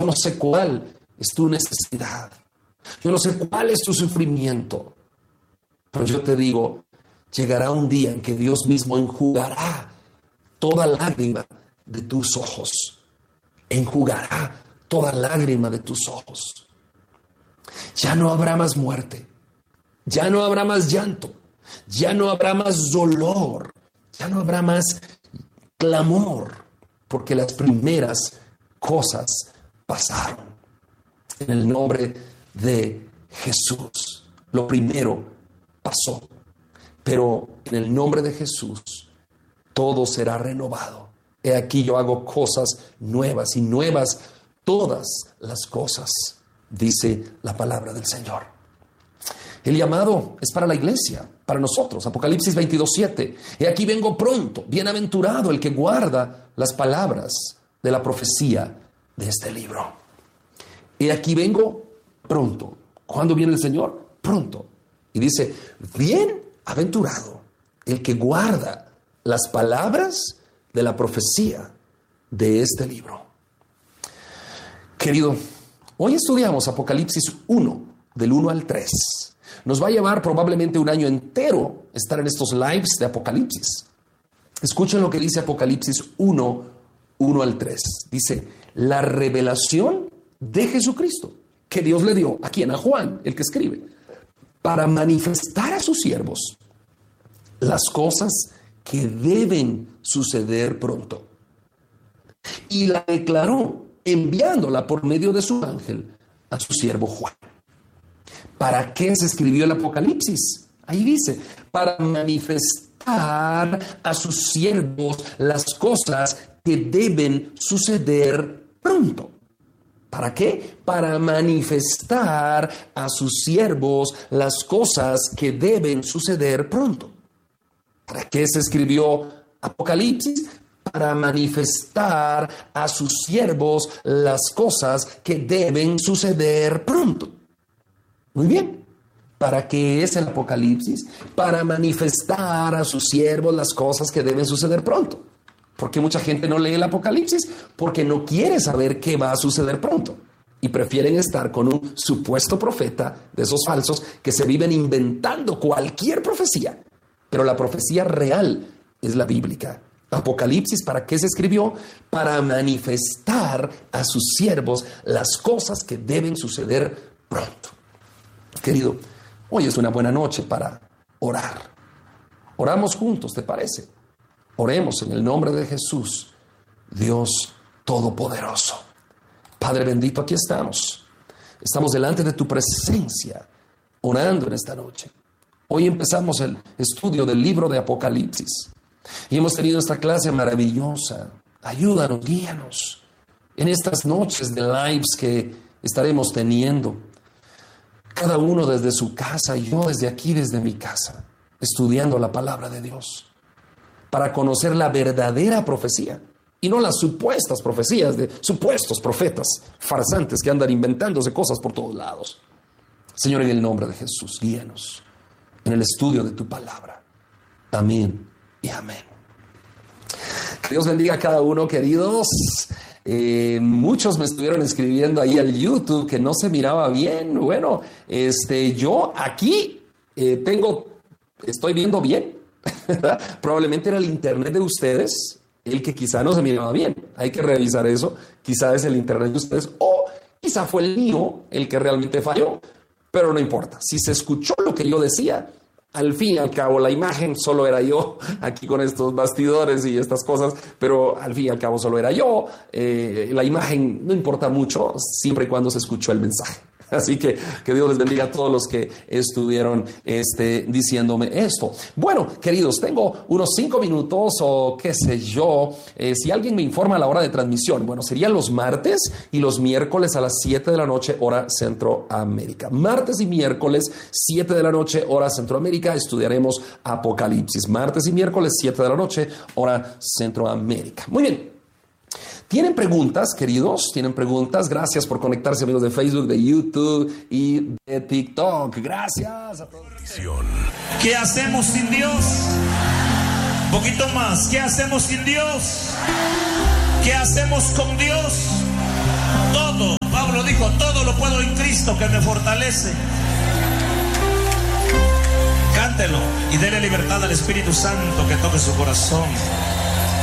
no sé cuál es tu necesidad. Yo no sé cuál es tu sufrimiento. Pero yo te digo, llegará un día en que Dios mismo enjugará toda lágrima de tus ojos. Enjugará toda lágrima de tus ojos. Ya no habrá más muerte. Ya no habrá más llanto. Ya no habrá más dolor. Ya no habrá más clamor. Porque las primeras cosas pasaron. En el nombre de Jesús. Lo primero pasó. Pero en el nombre de Jesús todo será renovado. He aquí yo hago cosas nuevas y nuevas todas las cosas, dice la palabra del Señor. El llamado es para la iglesia, para nosotros. Apocalipsis 22:7. He aquí vengo pronto, bienaventurado el que guarda las palabras de la profecía de este libro. He aquí vengo pronto. ¿Cuándo viene el Señor? Pronto. Y dice, bienaventurado el que guarda las palabras de la profecía de este libro. Querido, hoy estudiamos Apocalipsis 1, del 1 al 3. Nos va a llevar probablemente un año entero estar en estos lives de Apocalipsis. Escuchen lo que dice Apocalipsis 1, 1 al 3. Dice, la revelación de Jesucristo que Dios le dio a quien, a Juan, el que escribe, para manifestar a sus siervos las cosas que deben suceder pronto. Y la declaró enviándola por medio de su ángel a su siervo Juan. ¿Para qué se escribió el Apocalipsis? Ahí dice, para manifestar a sus siervos las cosas que deben suceder pronto. ¿Para qué? Para manifestar a sus siervos las cosas que deben suceder pronto. ¿Para qué se escribió Apocalipsis? Para manifestar a sus siervos las cosas que deben suceder pronto. Muy bien. ¿Para qué es el Apocalipsis? Para manifestar a sus siervos las cosas que deben suceder pronto. ¿Por qué mucha gente no lee el Apocalipsis? Porque no quiere saber qué va a suceder pronto. Y prefieren estar con un supuesto profeta de esos falsos que se viven inventando cualquier profecía. Pero la profecía real es la bíblica. Apocalipsis, ¿para qué se escribió? Para manifestar a sus siervos las cosas que deben suceder pronto. Querido, hoy es una buena noche para orar. Oramos juntos, ¿te parece? Oremos en el nombre de Jesús, Dios Todopoderoso. Padre bendito, aquí estamos. Estamos delante de tu presencia, orando en esta noche. Hoy empezamos el estudio del libro de Apocalipsis. Y hemos tenido esta clase maravillosa. Ayúdanos, guíanos en estas noches de lives que estaremos teniendo. Cada uno desde su casa y yo desde aquí, desde mi casa, estudiando la palabra de Dios. Para conocer la verdadera profecía y no las supuestas profecías de supuestos profetas farsantes que andan inventándose cosas por todos lados. Señor, en el nombre de Jesús, guíanos en el estudio de tu palabra. Amén y amén. Que Dios bendiga a cada uno, queridos. Muchos me estuvieron escribiendo ahí al YouTube que no se miraba bien. Bueno, yo aquí estoy viendo bien. Probablemente era el internet de ustedes el que quizá no se miraba bien. Hay que revisar eso. Quizá es el internet de ustedes o quizá fue el mío el que realmente falló. Pero no importa. Si se escuchó lo que yo decía, al fin y al cabo la imagen solo era yo aquí con estos bastidores y estas cosas, pero al fin y al cabo solo era yo. La imagen no importa mucho siempre y cuando se escuchó el mensaje. Así que Dios les bendiga a todos los que estuvieron diciéndome esto. Bueno, queridos, tengo unos 5 minutos o qué sé yo. Si alguien me informa a la hora de transmisión, bueno, serían los martes y los miércoles a las 7 de la noche, hora Centroamérica. Martes y miércoles, 7 de la noche, hora Centroamérica, estudiaremos Apocalipsis. Martes y miércoles, 7 de la noche, hora Centroamérica. Muy bien. ¿Tienen preguntas, queridos? ¿Tienen preguntas? Gracias por conectarse, amigos de Facebook, de YouTube y de TikTok. Gracias a todos. ¿Qué hacemos sin Dios? Un poquito más. ¿Qué hacemos sin Dios? ¿Qué hacemos con Dios? Todo. todo lo puedo en Cristo que me fortalece. Cántelo y déle libertad al Espíritu Santo que toque su corazón.